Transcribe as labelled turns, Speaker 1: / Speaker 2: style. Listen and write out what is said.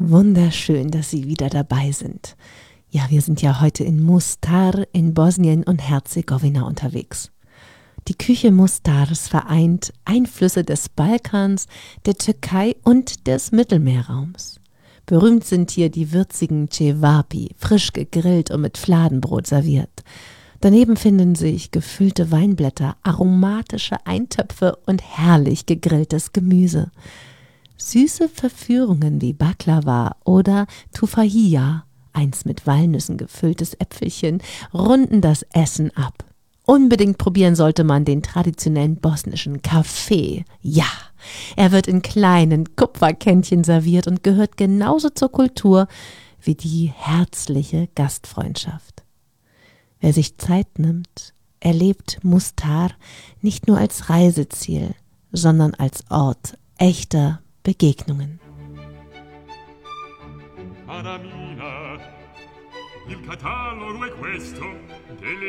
Speaker 1: Wunderschön, dass Sie wieder dabei sind. Ja, wir sind ja heute in Mostar in Bosnien und Herzegowina unterwegs. Die Küche Mostars vereint Einflüsse des Balkans, der Türkei und des Mittelmeerraums. Berühmt sind hier die würzigen Cevapi, frisch gegrillt und mit Fladenbrot serviert. Daneben finden sich gefüllte Weinblätter, aromatische Eintöpfe und herrlich gegrilltes Gemüse. Süße Verführungen wie Baklava oder Tufahiya, eins mit Walnüssen gefülltes Äpfelchen, runden das Essen ab. Unbedingt probieren sollte man den traditionellen bosnischen Kaffee. Ja, er wird in kleinen Kupferkännchen serviert und gehört genauso zur Kultur wie die herzliche Gastfreundschaft. Wer sich Zeit nimmt, erlebt Mostar nicht nur als Reiseziel, sondern als Ort echter Begegnungen.
Speaker 2: Adamina, il catalogo è questo delle